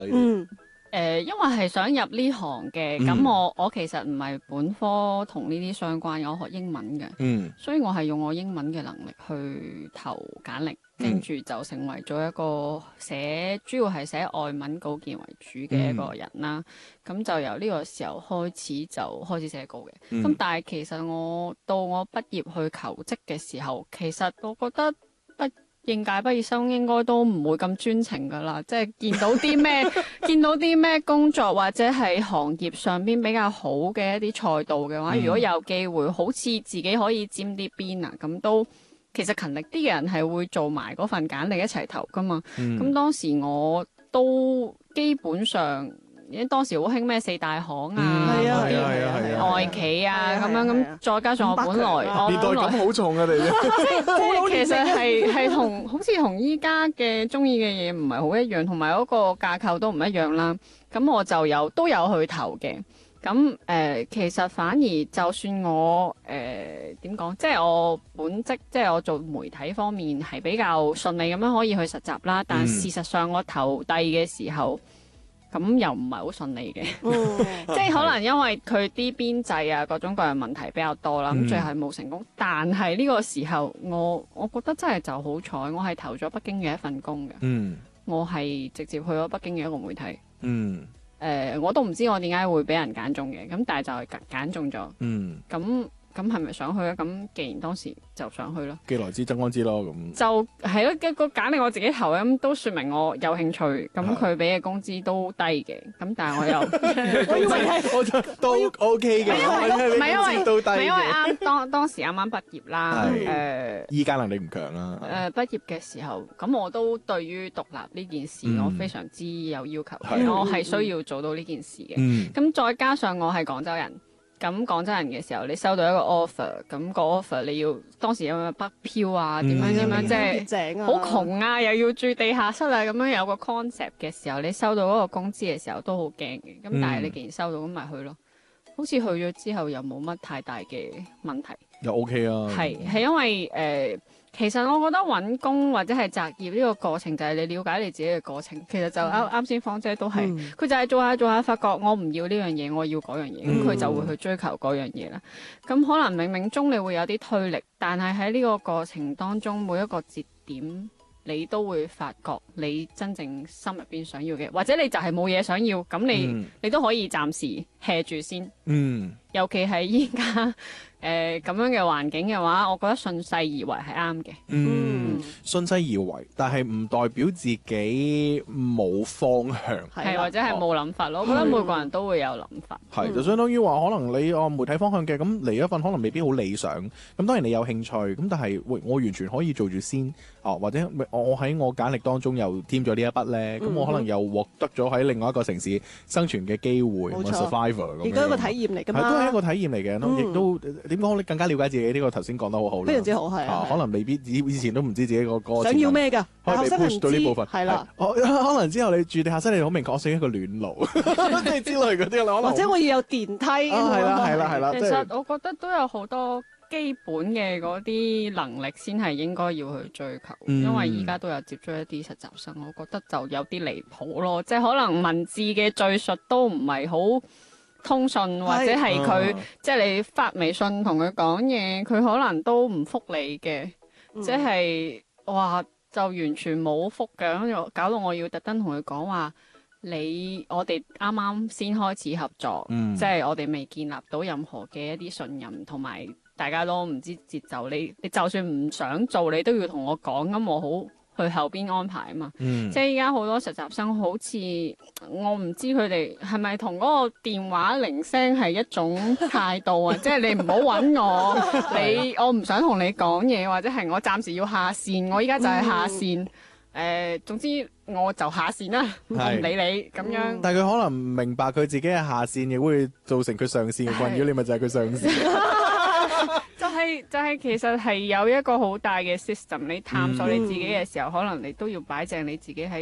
因為係想入呢行嘅，咁我其實唔係本科同呢啲相關，我學英文嘅，所以我係用我英文嘅能力去投簡歷，跟住就成為咗一個主要係寫外文稿件為主嘅一個人啦。咁就由呢個時候開始就開始寫稿嘅。咁但係其實到我畢業去求職嘅時候，其實我覺得應屆畢業生應該都唔會咁專情噶啦，即係見到啲咩工作或者係行業上邊比較好嘅一啲賽道嘅話，如果有機會好似自己可以沾啲邊啊，咁都其實勤力啲嘅人係會做埋嗰份簡歷一齊投噶嘛。咁當時我都基本上。因為當時好興咩四大行啊，外企啊咁樣咁，再加上我本來年代感好重啊！你其實係好似同依家嘅中意嘅嘢唔係好一樣，同埋嗰個架構都唔一樣啦。咁我就都有去投嘅。咁其實反而就算我點講，即係我本職即係我做媒體方面係比較順利咁樣可以去實習啦。但事實上我投遞嘅時候，咁又唔係好順利嘅，即係可能因為佢啲編制啊各種各樣問題比較多啦，咁最後冇成功。但係呢個時候我覺得真係就好彩，我係投咗北京嘅一份工嘅，我係直接去咗北京嘅一個媒體，我都唔知我點解會俾人揀中嘅，咁但係就係揀中咗，咁係咪想去咧？咁既然當時就想去咯， 既來之則安之咯，咁就係咯，個簡歷我自己投咁都說明我有興趣，咁佢俾嘅工資都低嘅，咁但係我又我以為都 OK 嘅， 唔係因為當時啱啱畢業啦， 議價能力唔強啦， 畢業嘅時候，咁我都對於獨立呢件事我非常之有要求，我係需要做到呢件事嘅，咁再加上我係廣州人。咁廣州人嘅時候，你收到一個 offer，咁個 offer 你要當時有冇北漂啊？點樣即係好窮啊，又要住地下室啊，咁樣有個 concept 嘅時候，你收到嗰個工資嘅時候都好驚嘅。咁但係你既然收到，咁咪去咯。好似去咗之後又冇乜太大嘅問題， 又 OK 啊。 係因為其實我覺得揾工或者係擇業呢個過程就係你了解你自己嘅過程。其實就啱先芳姐都係，佢就係做下發覺我唔要呢樣嘢，我要嗰樣嘢，咁佢就會去追求嗰樣嘢啦。咁可能冥冥中你會有啲推力，但係喺呢個過程當中每一個節點，你都會發覺你真正心入邊想要嘅，或者你就係冇嘢想要，咁你都可以暫時 hea 住先。尤其係依家咁樣嘅環境嘅話，我覺得順勢而為係啱嘅。 順勢而為，但係唔代表自己冇方向， 係或者係冇諗法咯。我覺得每個人都會有諗法。 係就相當於話，可能你媒體方向嘅，咁嚟一份可能未必好理想。咁當然你有興趣，咁但係我完全可以做住先。或者我喺我簡歷當中又添咗呢一筆咧，咁我可能又獲得咗喺另外一個城市生存嘅機會，我 survivor 咁樣。 亦都係一個體驗嚟㗎嘛。 都係一個體驗嚟嘅，亦都點講？你更加了解自己呢個頭先講得好好， 非常之好係。 可能未必以前都唔知自己個想要咩㗎， 可以被 push 到呢部分係啦。 可能之後你住地下室，你好明確，我想一個暖爐，即係之類嗰啲啦。 或者我要有電梯。 係啦。 其實我覺得都有好多基本嘅嗰啲能力先係應該要去追求，因為而家都有接觸一啲實習生，我覺得就有啲離譜咯，即係可能文字嘅敘述都唔係好通順，或者係佢即係你發微信同佢講嘢，佢可能都唔覆你嘅，即係哇就完全冇覆嘅，搞到我要特登同佢講話，我哋啱啱先開始合作，即係我哋未建立到任何嘅一啲信任，同埋大家都唔知節奏，你就算唔想做，你都要同我講，咁我好去後邊安排啊嘛。即係依家好多實習生好似我唔知佢哋係咪同嗰個電話鈴聲係一種態度啊，即係你唔好揾我，我唔想同你講嘢，或者係我暫時要下線，我依家就係下線。總之我就下線啦，我唔理你咁樣。 但係佢可能唔明白佢自己係下線，亦會造成佢上線嘅困擾，你咪就係佢上線。 就係其實係有一個好大嘅 system， 你探索你自己嘅時候，可能你都要擺正你自己喺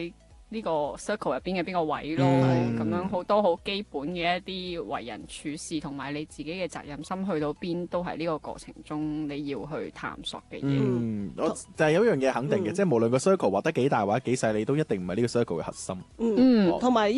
呢個 circle 入邊嘅邊個位咯，咁樣好多好基本嘅一啲為人處事同埋你自己嘅責任心去到邊，都係呢個過程中你要去探索嘅嘢。 我就係有一樣嘢肯定嘅，即係無論個 circle 畫得幾大或者幾細，你都一定唔係呢個 circle 嘅核心。 同埋